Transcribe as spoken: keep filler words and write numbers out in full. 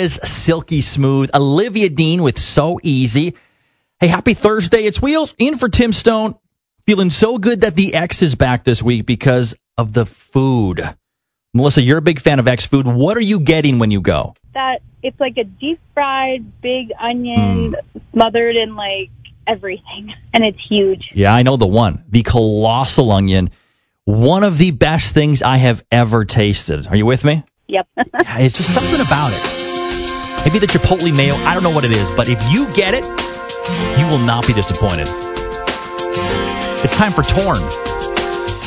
is silky smooth. Olivia Dean with So Easy. Hey, happy Thursday. It's Wheels in for Tim Stone. Feeling so good that the X is back this week because of the food. Melissa, you're a big fan of X food. What are you getting when you go? That it's like a deep fried big onion mm. smothered in like everything, and it's huge. Yeah, I know the one. The colossal onion. One of the best things I have ever tasted. Are you with me? Yep. Yeah, it's just something about it. Maybe the chipotle mayo. I don't know what it is, but if you get it, you will not be disappointed. It's time for Torn.